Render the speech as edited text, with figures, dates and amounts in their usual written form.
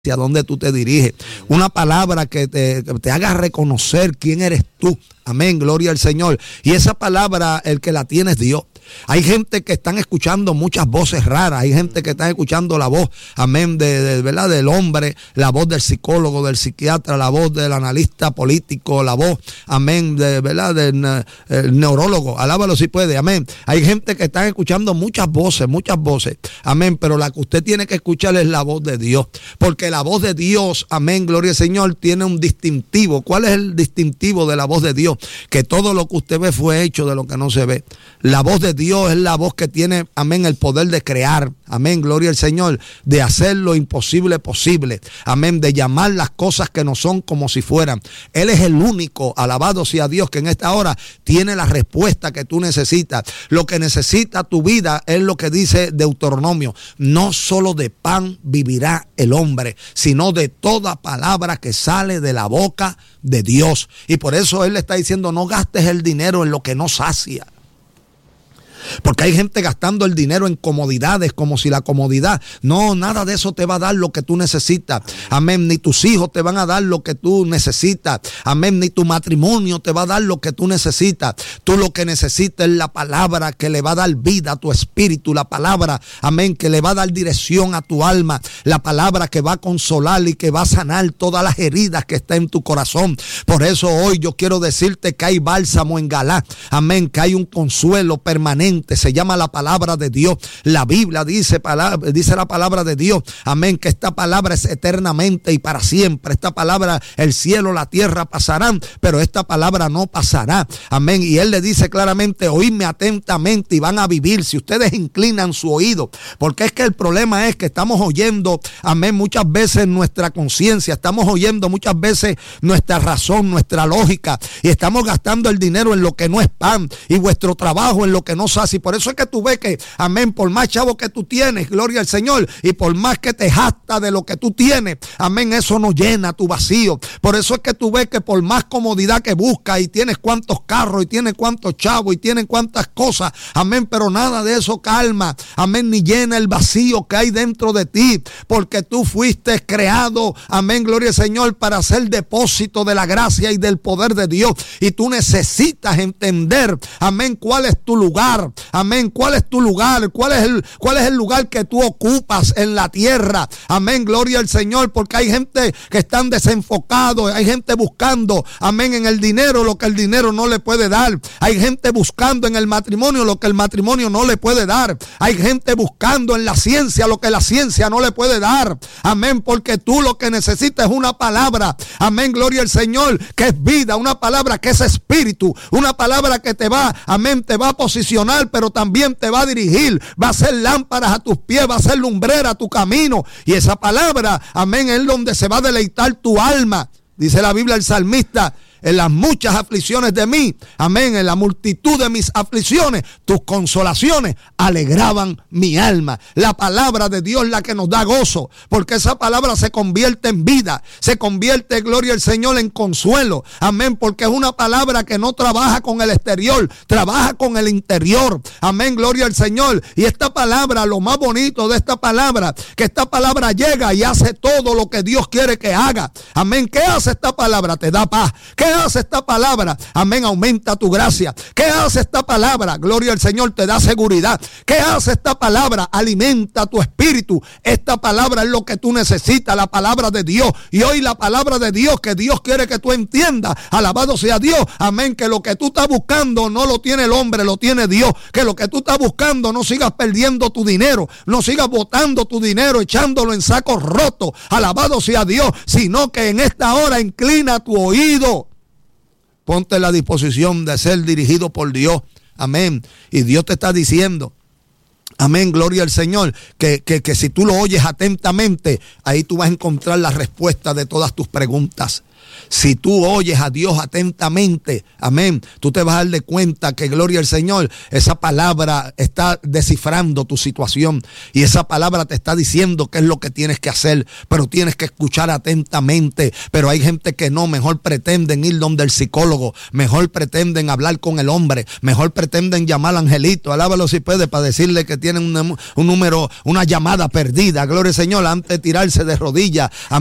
hacia dónde tú te diriges, una palabra que te haga reconocer quién eres tú. Amén, gloria al Señor. Y esa palabra, el que la tiene es Dios. Hay gente que están escuchando muchas voces raras, hay gente que está escuchando la voz, amén, ¿verdad? Del hombre, la voz del psicólogo, del psiquiatra, la voz del analista político, la voz, amén, ¿verdad? Del neurólogo, alábalo si puede, amén. Hay gente que está escuchando muchas voces, amén, pero la que usted tiene que escuchar es la voz de Dios, porque la voz de Dios, amén, gloria al Señor, tiene un distintivo. ¿Cuál es el distintivo de la voz de Dios? Que todo lo que usted ve fue hecho de lo que no se ve. La voz de Dios es la voz que tiene, amén, el poder de crear, amén, gloria al Señor, de hacer lo imposible posible, amén, de llamar las cosas que no son como si fueran. Él es el único, alabado sea Dios, que en esta hora tiene la respuesta que tú necesitas. Lo que necesita tu vida es lo que dice Deuteronomio: no solo de pan vivirá el hombre, sino de toda palabra que sale de la boca de Dios. Y por eso Él le está diciendo: no gastes el dinero en lo que no sacia. Porque hay gente gastando el dinero en comodidades, como si la comodidad, no, nada de eso te va a dar lo que tú necesitas, amén, ni tus hijos te van a dar lo que tú necesitas, amén, ni tu matrimonio te va a dar lo que tú necesitas. Tú lo que necesitas es la palabra que le va a dar vida a tu espíritu, la palabra, amén, que le va a dar dirección a tu alma, la palabra que va a consolar y que va a sanar todas las heridas que están en tu corazón. Por eso hoy yo quiero decirte que hay bálsamo en Galá, amén, que hay un consuelo permanente. Se llama la palabra de Dios. La Biblia dice la palabra de Dios, amén, que esta palabra es eternamente y para siempre. Esta palabra, el cielo, la tierra pasarán, pero esta palabra no pasará, amén. Y Él le dice claramente: oídme atentamente y van a vivir si ustedes inclinan su oído. Porque es que el problema es que estamos oyendo, amén, muchas veces nuestra conciencia, estamos oyendo muchas veces nuestra razón, nuestra lógica, y estamos gastando el dinero en lo que no es pan y vuestro trabajo en lo que no sabe. Y por eso es que tú ves que, amén, por más chavo que tú tienes, gloria al Señor, y por más que te jacta de lo que tú tienes, amén, eso no llena tu vacío. Por eso es que tú ves que por más comodidad que buscas, y tienes cuantos carros, y tienes cuantos chavos, y tienes cuantas cosas, amén, pero nada de eso calma, amén, ni llena el vacío que hay dentro de ti, porque tú fuiste creado, amén, gloria al Señor, para ser depósito de la gracia y del poder de Dios. Y tú necesitas entender, amén, cuál es tu lugar. Amén, ¿cuál es tu lugar? ¿Cuál es el lugar que tú ocupas en la tierra? Amén, gloria al Señor, porque hay gente que están desenfocados, hay gente buscando, amén, en el dinero lo que el dinero no le puede dar. Hay gente buscando en el matrimonio lo que el matrimonio no le puede dar. Hay gente buscando en la ciencia lo que la ciencia no le puede dar. Amén, porque tú lo que necesitas es una palabra, amén, gloria al Señor, que es vida, una palabra que es espíritu, una palabra que te va, amén, te va a posicionar, pero también te va a dirigir, va a ser lámparas a tus pies, va a ser lumbrera a tu camino. Y esa palabra, amén, es donde se va a deleitar tu alma. Dice la Biblia, el salmista: en las muchas aflicciones de mí, amén, en la multitud de mis aflicciones, tus consolaciones alegraban mi alma. La palabra de Dios es la que nos da gozo, porque esa palabra se convierte en vida, se convierte, gloria al Señor, en consuelo, amén, porque es una palabra que no trabaja con el exterior, trabaja con el interior, amén, gloria al Señor. Y esta palabra, lo más bonito de esta palabra, que esta palabra llega y hace todo lo que Dios quiere que haga, amén. ¿Qué hace esta palabra? Te da paz. ¿Qué hace esta palabra? Amén, aumenta tu gracia. ¿Qué hace esta palabra? Gloria al Señor, te da seguridad. ¿Qué hace esta palabra? Alimenta tu espíritu. Esta palabra es lo que tú necesitas, la palabra de Dios. Y hoy la palabra de Dios, que Dios quiere que tú entiendas, alabado sea Dios, amén, que lo que tú estás buscando no lo tiene el hombre, lo tiene Dios. Que lo que tú estás buscando, no sigas perdiendo tu dinero, no sigas botando tu dinero, echándolo en sacos rotos, alabado sea Dios, sino que en esta hora inclina tu oído. Ponte en la disposición de ser dirigido por Dios. Amén. Y Dios te está diciendo, amén, gloria al Señor, que si tú lo oyes atentamente, ahí tú vas a encontrar la respuesta de todas tus preguntas. Si tú oyes a Dios atentamente, amén, tú te vas a dar de cuenta que, gloria al Señor, esa palabra está descifrando tu situación y esa palabra te está diciendo qué es lo que tienes que hacer, pero tienes que escuchar atentamente. Pero hay gente que no, mejor pretenden ir donde el psicólogo, mejor pretenden hablar con el hombre, mejor pretenden llamar al angelito, alábalo si puede, para decirle que tiene tienen un número, una llamada perdida, gloria al Señor, antes de tirarse de rodillas.